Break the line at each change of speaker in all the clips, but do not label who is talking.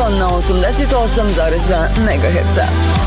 na 88,2 MHz.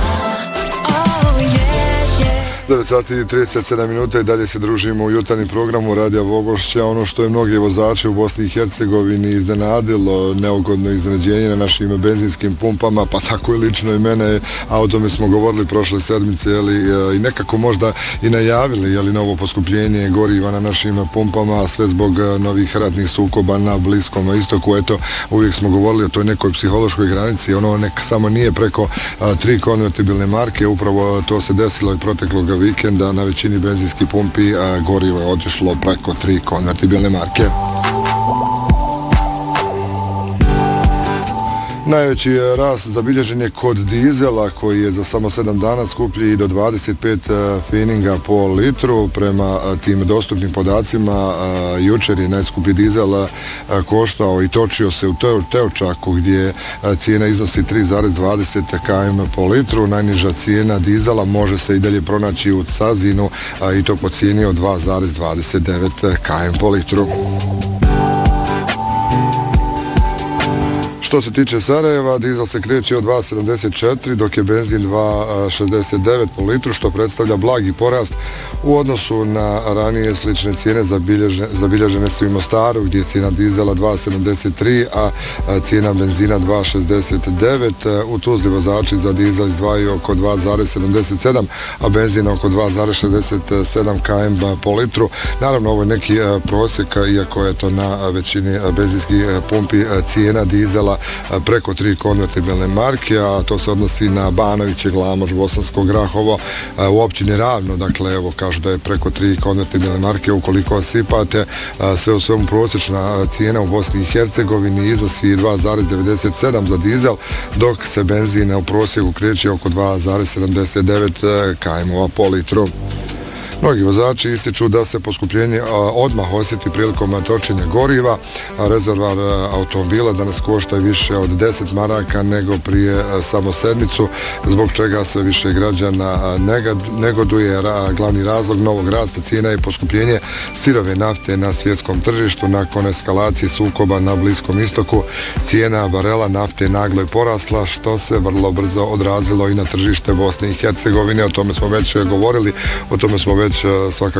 9 sati i 37 minuta i dalje se družimo u jutarnjem programu Radija Vogošća. Ono što je mnogi vozače u Bosni i Hercegovini iznenadilo, neugodno iznenađenje na našim benzinskim pumpama, pa tako i lično i mene, a o tome smo govorili prošle sedmice, i nekako možda i najavili novo poskupljenje goriva na našim pumpama, sve zbog novih ratnih sukoba na Bliskom istoku. Eto, uvijek smo govorili o toj nekoj psihološkoj granici, ono samo nije preko 3 konvertibilne marke, upravo to se desilo i proteklog vikenda na većini benzinskih pumpi, gorivo je otišlo preko 3 konvertibilne marke. Najveći rast zabilježen je kod dizela koji je za samo 7 dana skuplji i do 25 fininga po litru. Prema tim dostupnim podacima, jučer je najskuplji dizel koštao i točio se u Teočaku gdje cijena iznosi 3,20 km po litru. Najniža cijena dizela može se i dalje pronaći u Cazinu i to po cijeni od 2,29 km po litru. Što se tiče Sarajeva, dizel se kreće od 2,74, dok je benzin 2,69 po litru, što predstavlja blagi porast u odnosu na ranije slične cijene zabilježene su i Mostaru, gdje je cijena dizela 2,73, a cijena benzina 2,69. U Tuzli vozači za dizel izdvajaju oko 2,77, a benzina oko 2,67 km po litru. Naravno, ovo je neki prosjek, iako je to na većini benzinskih pumpi cijena dizela preko 3 konvertibilne marke, a to se odnosi na Banoviće, Glamoč, Bosansko Grahovo, u općini Ravno, dakle, evo, kažu da je preko 3 konvertibilne marke. Ukoliko sipate sve u svemu, prosječna cijena u Bosni i Hercegovini iznosi 2,97 za dizel, dok se benzina u prosjeku kreće oko 2,79 km po litru. Mnogi vozači ističu da se poskupljenje odmah osjeti prilikom točenja goriva. Rezervar automobila danas košta više od 10 maraka nego prije samo sedmicu, zbog čega sve više građana negoduje. Glavni razlog novog rasta cijena je poskupljenje sirove nafte na svjetskom tržištu. Nakon eskalacije sukoba na Bliskom istoku, cijena barela nafte naglo je porasla, što se vrlo brzo odrazilo i na tržište Bosne i Hercegovine. O tome smo već govorili, o tome smo već svakako